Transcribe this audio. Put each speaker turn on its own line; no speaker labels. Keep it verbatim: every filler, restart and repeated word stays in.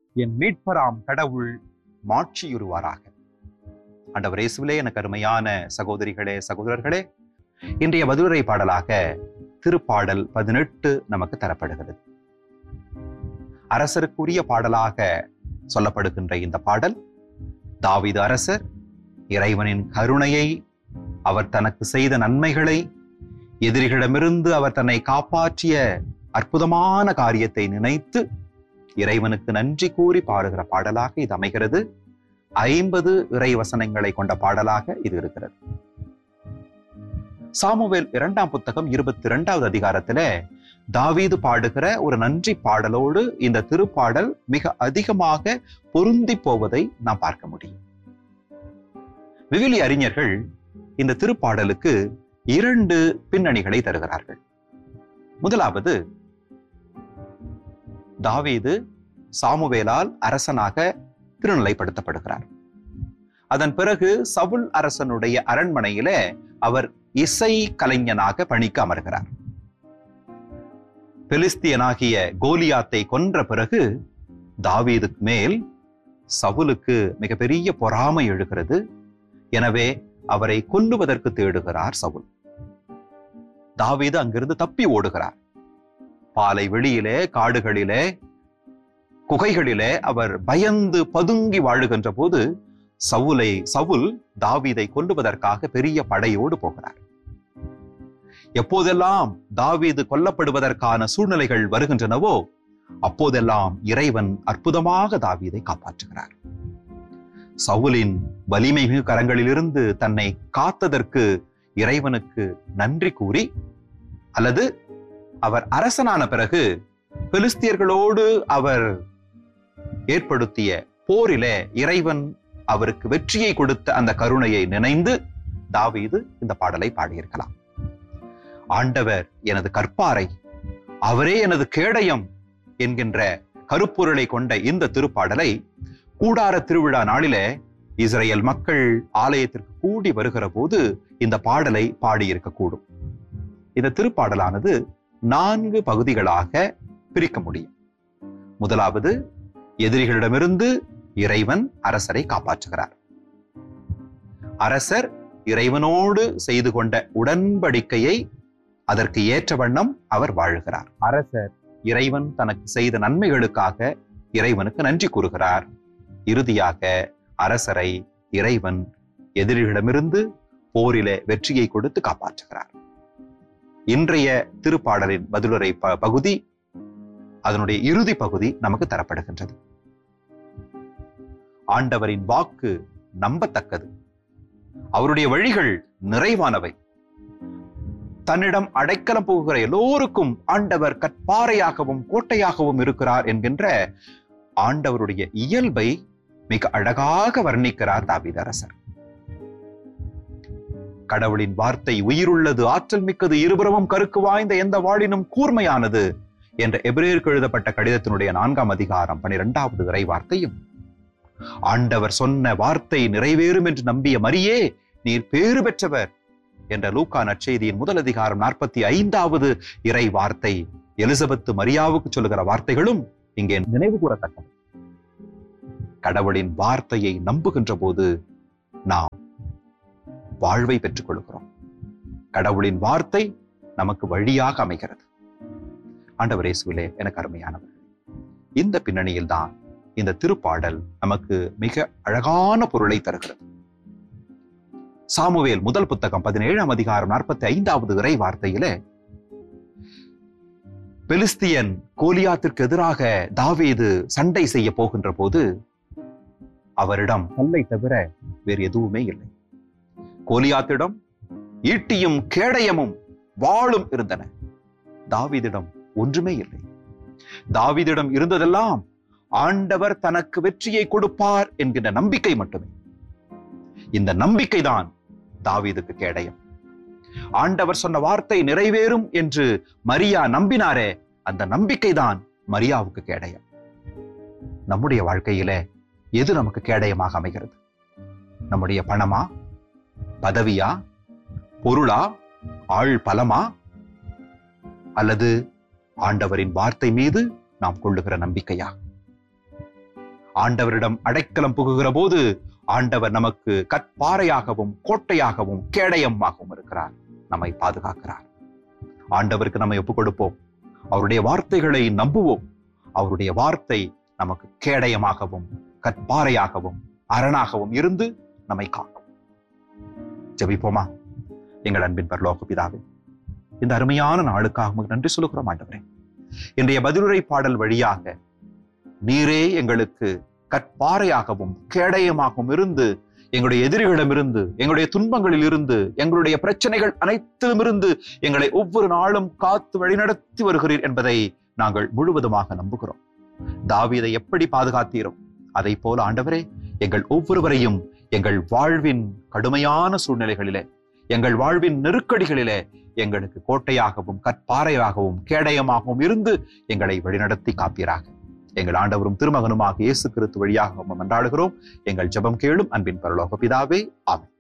என் மீட்பராம் கடவுள் மாட்சியுறுவாராக. ஆண்டவர் இயேசுவிலே எனக்கு அருமையான சகோதரிகளே சகோதரர்களே, இன்றைய பதிலுரை பாடலாக திருப்பாடல் பதினெட்டு நமக்கு தரப்படுகிறது. அரசருக்குரிய பாடலாக சொல்லப்படுகின்ற இந்த பாடல் தாவீது அரசர் இறைவனின் கருணையை, அவர் தனக்கு செய்த நன்மைகளை, எதிரிகளிடமிருந்து அவர் தன்னை காப்பாற்றிய அற்புதமான காரியத்தை நினைத்து இறைவனுக்கு நன்றி கூறி பாடுகிற பாடலாக இது அமைகிறது. ஐம்பது இறை வசனங்களை கொண்ட பாடலாக இது இருக்கிறது. சாமுவேல் இரண்டாம் புத்தகம் இருபத்தி இரண்டாவது அதிகாரத்தில தாவீது பாடுகிற ஒரு நன்றி பாடலோடு இந்த திருப்பாடல் மிக அதிகமாக பொருந்தி போவதை நாம் பார்க்க முடியும். விவிலிய அறிஞர்கள் இந்த திருப்பாடலுக்கு இரண்டு பின்னணிகளை தருகிறார்கள். முதலாவது, தாவீது சாமுவேலால் அரசனாக திருநிலைப்படுத்தப்படுகிறார். அதன் பிறகு சவுல் அரசனுடைய அரண்மனையில அவர் இசை கலைஞனாக பணிக்கு அமர்கிறார். பெலிஸ்தியனாகிய கோலியாத்தை கொன்ற பிறகு தாவீதுக்கு மேல் சவுலுக்கு மிகப்பெரிய பொறாமை எழுகிறது. எனவே அவரை கொல்லுவதற்கு தேடுகிறார் சவுல். தாவீது அங்கிருந்து தப்பி ஓடுகிறார். பாலை வெளியிலே, காடுகளிலே, குகைகளிலே அவர் பயந்து பதுங்கி வாழுகின்ற போது சவுலை சவுல் தாவீதை கொல்லுவதற்காக பெரிய படையோடு போகிறார். எப்போதெல்லாம் தாவீது கொல்லப்படுவதற்கான சூழ்நிலைகள் வருகின்றனவோ அப்போதெல்லாம் இறைவன் அற்புதமாக தாவீதை காப்பாற்றுகிறார். சவுலின் வலிமை மிகு கரங்களிலிருந்து தன்னை காத்ததற்கு இறைவனுக்கு நன்றி கூறி, அல்லது அவர் அரசனான பிறகு பெலிஸ்தியர்களோடு அவர் ஏற்படுத்திய போரிலே இறைவன் அவருக்கு வெற்றியை கொடுத்த அந்த கருணையை நினைந்து தாவீது இந்த பாடலை பாடியிருக்கலாம். ஆண்டவர் எனது கற்பாரை, அவரே எனது கேடயம் என்கின்ற கருப்பொருளை கொண்ட இந்த திருப்பாடலை கூடார திருவிழா நாளிலே இஸ்ரேல் மக்கள் ஆலயத்திற்கு கூடி வருகிற போது இந்த பாடலை பாடியிருக்கக்கூடும். இந்த திருப்பாடலானது நான்கு பகுதிகளாக பிரிக்க முடியும். முதலாவது, எதிரிகளிடமிருந்து இறைவன் அரசரை காப்பாற்றுகிறார். அரசர் இறைவனோடு செய்து கொண்ட உடன்படிக்கையை அதற்கு ஏற்ற வண்ணம் அவர் வாழுகிறார். அரசர் இறைவன் தனக்கு செய்த நன்மைகளுக்காக இறைவனுக்கு நன்றி கூறுகிறார். இறுதியாக அரசரை இறைவன் எதிரிகளிடமிருந்து போரிலே வெற்றியை கொடுத்து காப்பாற்றுகிறார். இன்றைய திருப்பாடலின் பதிலுரை பகுதி, அதனுடைய இறுதி பகுதி நமக்கு தரப்படுகின்றது. ஆண்டவரின் வாக்கு நம்பத்தக்கது, அவருடைய வழிகள் நிறைவானவை. தன்னிடம் அடைக்கலம் போகிற எல்லோருக்கும் ஆண்டவர் கற்பாறையாகவும் கோட்டையாகவும் இருக்கிறார் என்கின்ற ஆண்டவருடைய இயல்பை மிக அழகாக வர்ணிக்கிறார் தாவீது அரசர். கடவுளின் வார்த்தை உயிருள்ளது, ஆற்றல் மிக்கது, இருபுறமும் கருக்கு வாய்ந்த, எந்த வாளினும் கூர்மையானது என்ற எபிரேயருக்கு எழுதப்பட்ட கடிதத்தினுடைய நான்காம் அதிகாரம் பனிரெண்டாவது இறை வார்த்தையும், ஆண்டவர் சொன்ன வார்த்தை நிறைவேறும் என்று நம்பிய மரியே நீர் பேறு பெற்றவர் என்ற லூக்கா நற்செய்தியின் முதல் அதிகாரம் நாற்பத்தி ஐந்தாவது இறை வார்த்தை எலிசபெத் மரியாவுக்கு சொல்லுகிற வார்த்தைகளும் இங்கே நினைவு கூறத்தக்கது. கடவுளின் வார்த்தையை நம்புகின்ற போது நாம் வாழ்வை பெற்றுக் கொள்கிறோம். கடவுளின் வார்த்தை நமக்கு வழியாக அமைகிறது. ஆண்டவர் இயேசுவிலே எனக்கு அருமையானவர், இந்த பின்னணியில் தான் இந்த திருப்பாடல் நமக்கு மிக அழகான பொருளை தருகிறது. சாமுவேல் முதல் புத்தகம் பதினேழாம் அதிகாரம் நாற்பத்தி ஐந்தாவது இறை வார்த்தையில, பெலிஸ்தியன் கோலியாத்திற்கு எதிராக தாவீது சண்டை செய்ய போகின்ற போது அவரிடம் கல்லை தவிர வேறு எதுவுமே இல்லை. கோலியாத்திடம் ஈட்டியும் கேடயமும் வாளும் இருந்தன. தாவீதிடம் ஒன்றுமே இல்லை. தாவீதிடம் இருந்ததெல்லாம் ஆண்டவர் தனக்கு வெற்றியை கொடுப்பார் என்கின்ற நம்பிக்கை மட்டுமே. இந்த நம்பிக்கை தான் தாவீதுக்கு கேடயம். ஆண்டவர் சொன்ன வார்த்தை நிறைவேறும் என்று மரியா நம்பினாரே, அந்த நம்பிக்கை தான் மரியாவுக்கு கேடயம். நம்முடைய வாழ்க்கையில எது நமக்கு கேடயமாக அமைகிறது? நம்முடைய பணமா, பதவியா, பொருளா, ஆள் பலமா, அல்லது ஆண்டவரின் வார்த்தை மீது நாம் கொள்ளுகிற நம்பிக்கையா? ஆண்டவரிடம் அடைக்கலம் புகுகிற போது ஆண்டவர் நமக்கு கற்பாறையாகவும் கோட்டையாகவும் கேடயமாகவும் இருக்கிறார், நம்மை பாதுகாக்கிறார். ஆண்டவருக்கு நம்மை ஒப்புக் கொடுப்போம், அவருடைய வார்த்தைகளை நம்புவோம். அவருடைய வார்த்தை நமக்கு கேடயமாகவும் கற்பாறையாகவும் அரணாகவும் இருந்து நம்மை காக்கும். ஜெபிப்போமா. எங்கள் அன்பின் பரலோக பிதாவே, இந்த அருமையான நாளுக்காக நன்றி சொல்லுகிறோம் ஆண்டவரே. இன்றைய பதிலுரை பாடல் வழியாக நீரே எங்களுக்கு கற்பாறையாகவும் கேடயமாகவும் இருந்து எங்களுடைய எதிரிகளிடமிருந்து, எங்களுடைய துன்பங்களில் இருந்து, எங்களுடைய பிரச்சனைகள் அனைத்திலும் இருந்து எங்களை ஒவ்வொரு நாளும் காத்து வழிநடத்தி வருகிறீர் என்பதை நாங்கள் முழுவதுமாக நம்புகிறோம். தாவீதை எப்படி பாதுகாத்தீரோ அதை போல ஆண்டவரே எங்கள் ஒவ்வொருவரையும் எங்கள் வாழ்வின் கடுமையான சூழ்நிலைகளிலே, எங்கள் வாழ்வின் நெருக்கடிகளிலே எங்களுக்கு கோட்டையாகவும் கற்பாறையாகவும் கேடயமாகவும் இருந்து எங்களை வழிநடத்தி காப்பீராக. எங்கள் ஆண்டவரும் திருமகனுமாக இயேசு கிறிஸ்து வழியாக மன்றாடுகிறோம். எங்கள் ஜெபம் கேளும் அன்பின் பரலோக பிதாவே, ஆமென்.